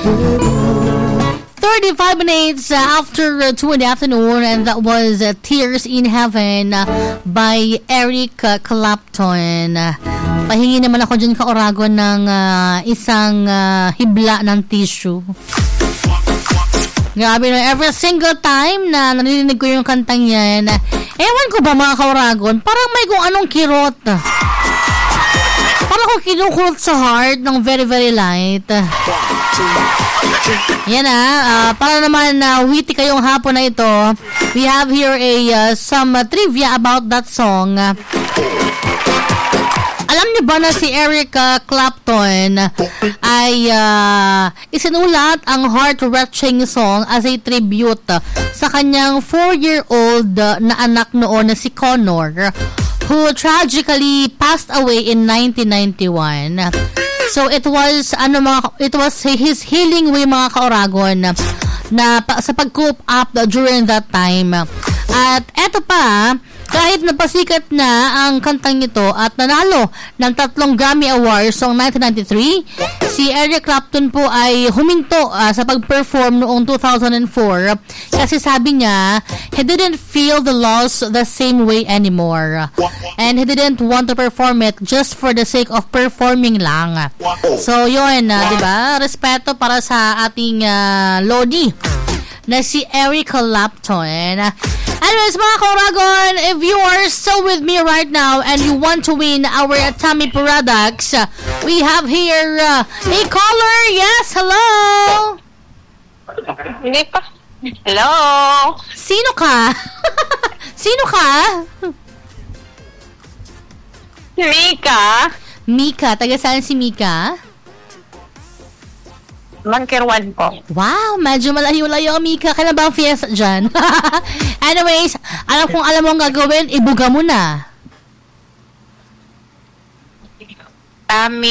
35 minutes after 2 in the afternoon, and that was Tears in Heaven by Eric Clapton. Pahingi naman ako dyan ka-Oragon ng isang hibla ng tissue. Grabe na, every single time na narinig ko yung kantang yan, ewan ko ba mga ka-Oragon, parang may kung anong kirot. Parang ko kinukulot sa heart ng very very light. Yan para naman witty kayong hapon na ito, we have here some trivia about that song. Alam niyo ba na si Eric Clapton ay isinulat ang heart-wrenching song as a tribute sa kanyang 4-year-old na anak noon na si Connor, who tragically passed away in 1991. So it was his healing way mga ka-Oragon na sa pag-cope up during that time. At eto pa, kahit napasikat na ang kantang ito at nanalo ng 3 Grammy Awards noong 1993, si Eric Clapton po ay huminto sa pag-perform noong 2004 kasi sabi niya, he didn't feel the loss the same way anymore. And he didn't want to perform it just for the sake of performing lang. So yun, diba? Respeto para sa ating Lodi na si Eric Clapton. Anyways, mga ka-Oragon, if you are still with me right now and you want to win our Tommy products, we have here a caller. Yes, hello? Hindi pa. Hello? Sino ka? Sino ka? Mika. Mika. Taga saan si Mika? Mangkirwan po. Wow, medyo malayo-layo, Mika. Kailan ba ang fiesta dyan? Anyways, alam mo ang gagawin, ibuga mo na.